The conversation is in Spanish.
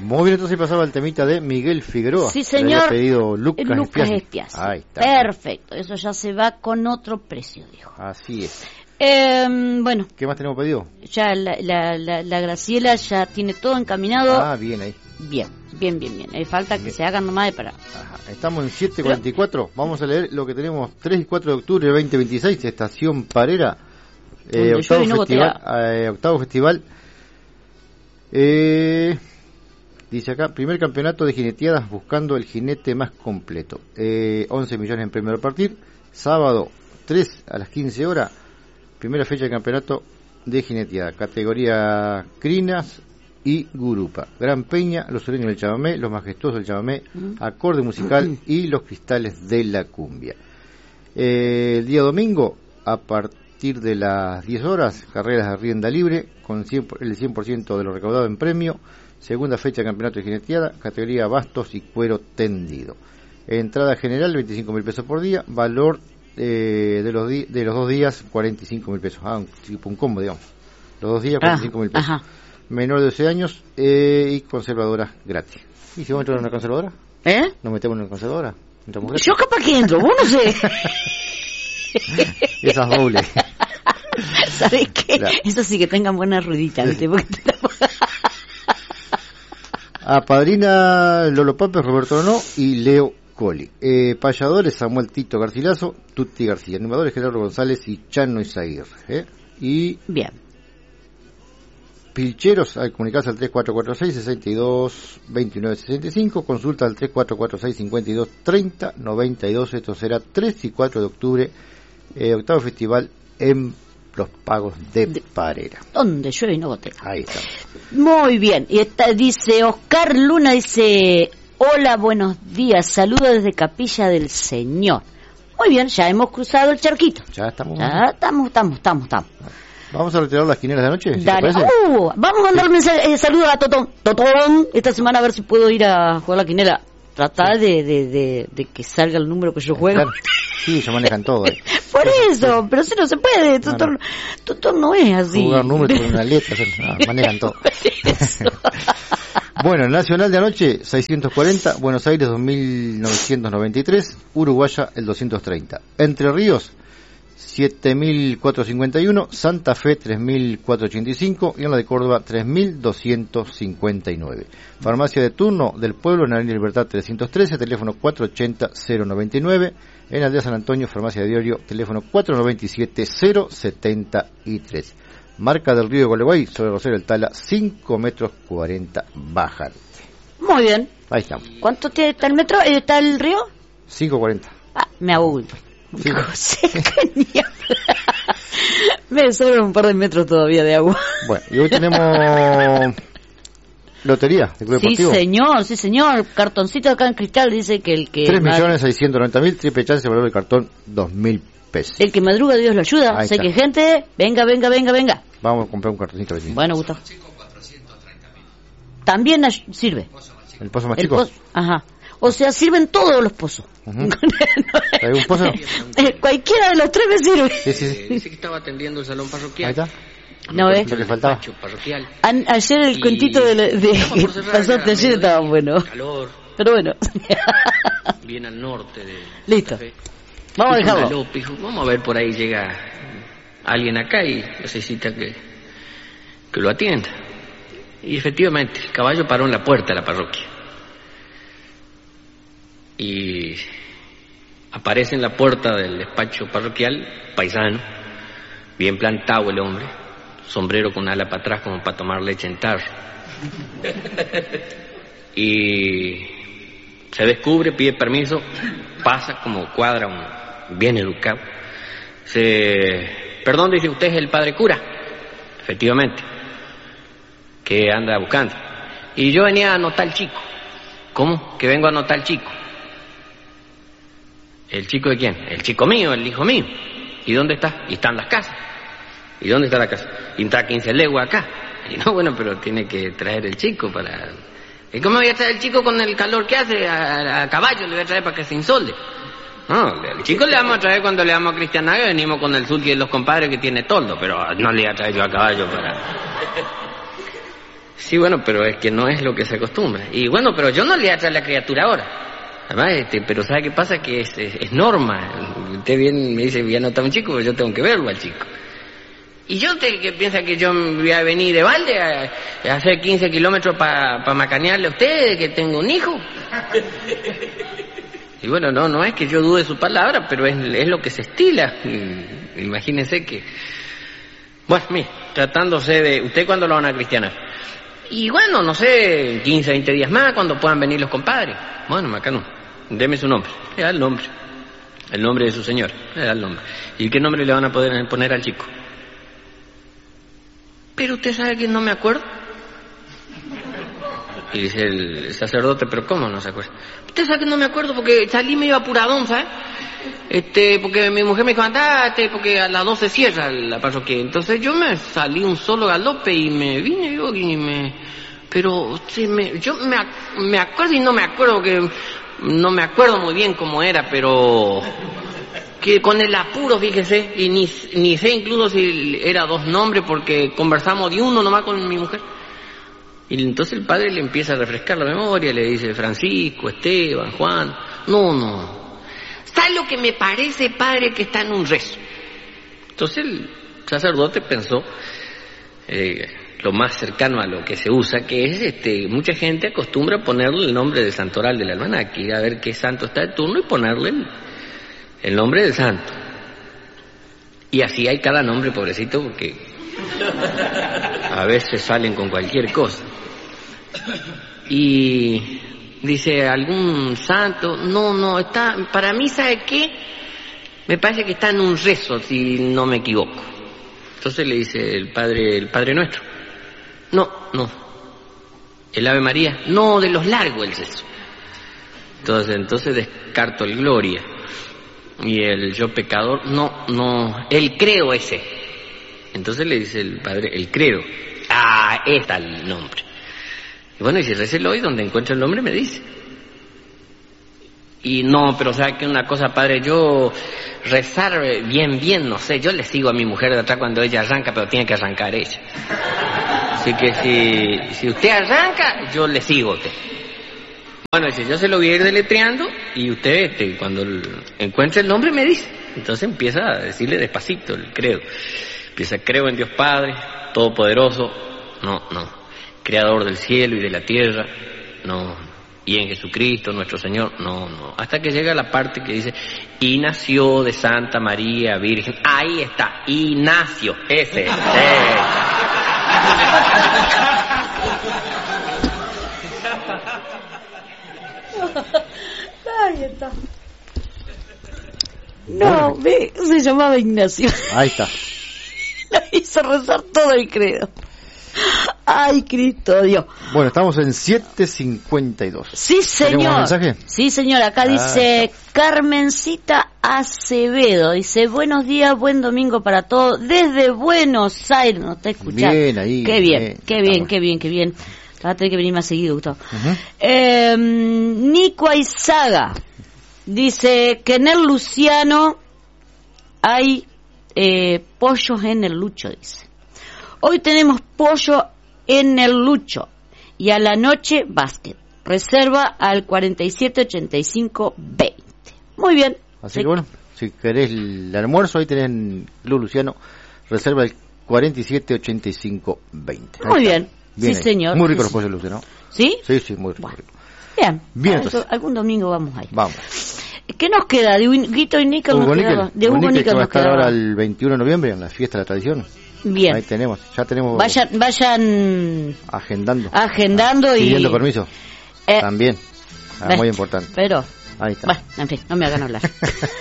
Muy bien, entonces pasaba el temita de Miguel Figueroa. Sí, señor. Había pedido Lucas Espiazzi. Ahí está. Perfecto, eso ya se va con otro precio, dijo. Así es. Bueno. ¿Qué más tenemos pedido? Ya la Graciela ya tiene todo encaminado. Ah, bien ahí. Bien. Hay falta que se hagan nomás de parar. Ajá. Estamos en 7:44. Vamos a leer lo que tenemos 3 y 4 de octubre de 2026, Estación Parera. Octavo festival. Dice acá, primer campeonato de jineteadas buscando el jinete más completo. 11 millones en premio a partir. Sábado 3 a las 15 horas. Primera fecha de campeonato de jineteada. Categoría crinas y gurupa. Gran Peña, los sureños del chamamé, los majestuosos del chamamé, acorde musical y los cristales de la cumbia. El día domingo, a partir de las 10 horas, carreras de rienda libre, con el 100% de lo recaudado en premio. Segunda fecha de campeonato de jineteada, categoría bastos y cuero tendido. Entrada general, 25.000 pesos por día. Valor de los 2 días, 45.000 pesos. Un combo, digamos. Los 2 días, 45.000 pesos. Ajá. Menor de 12 años y conservadora gratis. ¿Y si vamos a entrar en una conservadora? ¿Nos metemos en una conservadora? Yo capaz que entro, vos no sé. Esas dobles. ¿Sabes qué? Claro. Eso sí que tengan buena ruedita, ¿viste? Apadrina Lolo Papes, Roberto No y Leo Coli. Payadores Samuel Tito Garcilaso, Tutti García. Animadores Gerardo González y Chano Izaguirre. Y bien. Pilcheros, al comunicarse al 3446-622965, consulta al 3446-523092. Esto será 3 y 4 de octubre, octavo festival en Los Pagos de Parera. Donde llueve y no gotea. Ahí está. Muy bien. Y dice Oscar Luna, dice, hola, buenos días, saludos desde Capilla del Señor. Muy bien, ya hemos cruzado el charquito. Ya estamos. ¿Vamos a retirar las quinelas de anoche? ¿Sí? Dale. Vamos a mandarle saludos a Totón. Totón, esta semana a ver si puedo ir a jugar la quinela. Tratar de que salga el número que yo juego. Claro. Sí, se manejan todo. Por eso, pero si no se puede. Totón no es así. Jugar números con una letra, manejan todo. Bueno, Nacional de anoche, 640, Buenos Aires 2993, Uruguaya el 230. Entre Ríos, 7.451, Santa Fe 3.485 y en la de Córdoba 3.259. Farmacia de turno del pueblo en Avenida Libertad 313, teléfono 480-099. En Aldea San Antonio, Farmacia de Diorio, teléfono 497-073. Marca del Río de Gualeguay, sobre Rosero del Tala, 5 metros 40 bajante. Muy bien. Ahí estamos. ¿Cuánto está el metro? ¿Está el río? 5.40. Me ahogo. Sí. Me sobran un par de metros todavía de agua. Bueno, y hoy tenemos lotería de Club Deportivo. Sí, señor. Cartoncito acá en cristal dice que el que... 3.690.000, triple chance, valor del cartón 2.000 pesos. El que madruga, Dios lo ayuda. Ahí sé está. que gente, venga. Vamos a comprar un cartoncito vecino. Bueno, Gustavo. También sirve. ¿El pozo más chico? Ajá. O sea, sirven todos los pozos. ¿Hay un pozo? Cualquiera de los tres me sirve. Sí. Dice que estaba atendiendo el salón parroquial. Ahí está. No ves. Lo que faltaba. Parroquial. Ayer el cuentito de que pasaste ayer estaba bueno. Calor. Pero bueno. Bien al norte de... Listo. Vamos a dejarlo. Vamos a ver, por ahí llega alguien acá y necesita que lo atienda. Y efectivamente, el caballo paró en la puerta de la parroquia. Y aparece en la puerta del despacho parroquial, paisano, bien plantado el hombre, sombrero con ala para atrás como para tomar leche en tarro. Y se descubre, pide permiso, pasa como cuadra, bien educado. Perdón, dice, ¿usted es el padre cura? Efectivamente. ¿Qué anda buscando? Y yo venía a anotar al chico. ¿Cómo? Que vengo a anotar al chico. ¿El chico de quién? El chico mío, el hijo mío. ¿Y dónde está? Y está en las casas. ¿Y dónde está la casa? Y está a 15 leguas acá. Y no, bueno, pero tiene que traer el chico para... ¿Y cómo voy a traer el chico con el calor que hace? A caballo le voy a traer para que se insolde. No, el chico le vamos a traer cuando le vamos a Cristianaga, venimos con el sul y los compadres que tiene toldo, pero no le voy a traer yo a caballo para... ¿Y cómo voy a traer el chico con el calor que hace? A caballo le voy a traer para que se insolde. No, el chico le vamos a traer cuando le vamos a Cristianaga, venimos con el sul y los compadres que tiene toldo, pero no le voy a traer yo a caballo para... Sí, bueno, pero es que no es lo que se acostumbra. Y bueno, pero yo no le voy a traer la criatura ahora. Además, pero ¿sabe qué pasa? Que es norma. Usted bien me dice, ya no está un chico, pero yo tengo que verlo al chico. Y yo que piensa que yo voy a venir de balde a hacer 15 kilómetros para macanearle a usted que tengo un hijo. Y bueno, no es que yo dude su palabra, pero es lo que se estila. Imagínense que... Bueno, mire, tratándose de... ¿Usted cuándo lo van a cristianar? Y bueno, no sé, 15, 20 días más, cuando puedan venir los compadres. Bueno, Macano, deme su nombre. Le da el nombre. El nombre de su señor. Le da el nombre. ¿Y qué nombre le van a poder poner al chico? Pero usted sabe que no me acuerdo. Y dice el sacerdote, pero ¿cómo no se acuerda? Usted sabe que no me acuerdo porque salí medio apuradón, ¿sabes? Porque mi mujer me dijo, andate, porque a las 12 cierra la parroquia. Entonces yo me salí un solo galope y me vine yo Pero sí, yo me acuerdo y no me acuerdo, que no me acuerdo muy bien cómo era, pero... que con el apuro, fíjese, y ni sé incluso si era dos nombres, porque conversamos de uno nomás con mi mujer. Y entonces el padre le empieza a refrescar la memoria, le dice Francisco, Esteban, Juan. No. ¿Sabe lo que me parece, padre? Que está en un rezo. Entonces el sacerdote pensó lo más cercano a lo que se usa, que es mucha gente acostumbra ponerle el nombre del santoral del almanaque, a ver qué santo está de turno y ponerle el nombre del santo. Y así hay cada nombre, pobrecito, porque a veces salen con cualquier cosa. Y dice, ¿algún santo? No, está, para mí, ¿sabe qué? Me parece que está en un rezo, si no me equivoco. Entonces le dice el Padre Nuestro. No. El Ave María. No, de los largos el rezo. Entonces descarto el Gloria. Y el Yo Pecador, no, el credo ese. Entonces le dice el padre, el credo. Está el nombre. Y bueno, y si recelo hoy, donde encuentra el nombre me dice. Y no, pero ¿sabe qué? Una cosa, padre, yo rezar bien, no sé, yo le sigo a mi mujer de atrás cuando ella arranca, pero tiene que arrancar ella. Así que si usted arranca, yo le sigo a usted. Bueno, dice, yo se lo voy a ir deletreando y usted, cuando encuentre el nombre, me dice. Entonces empieza a decirle despacito el credo. Empieza, creo en Dios Padre, Todopoderoso, no. Creador del cielo y de la tierra, no. Y en Jesucristo, nuestro Señor, no. Hasta que llega la parte que dice, y nació de Santa María Virgen. Ahí está, y nació, ese. Ahí está. No, ve, se llamaba Ignacio. Ahí está. Lo hizo rezar todo el credo. Ay, Cristo Dios. Bueno, estamos en 7:52. Sí, señor. ¿Tenemos un mensaje? Sí, señor. Acá dice Carmencita Acevedo. Dice, buenos días, buen domingo para todos. Desde Buenos Aires. ¿No está escuchando? Bien, ahí. Qué bien. Va a tener que venir más seguido, Gustavo. Nico Aizaga dice que en el Luciano hay pollos en el Lucho, dice. Hoy tenemos pollo en el Lucho y a la noche básquet. Reserva al 478520. Muy bien. Así que bueno, si querés el almuerzo, ahí tenés en Club Luciano, reserva el 478520. Muy bien. Sí, ahí. señor. Muy rico los pollos Lucio, ¿no? ¿Sí? Sí, muy rico. Bueno. Bien, entonces. Algún domingo vamos ahí. Vamos. ¿Qué nos queda? De Huguito y Níquel nos quedaba. De Hugo Níquel que va a nos estar quedaba. ahora el 21 de noviembre en la fiesta de la tradición. Bien. Ahí tenemos, ya tenemos. Vayan agendando y pidiendo permiso. También. Muy importante. Pero ahí está. Bueno, en fin, no me hagan hablar.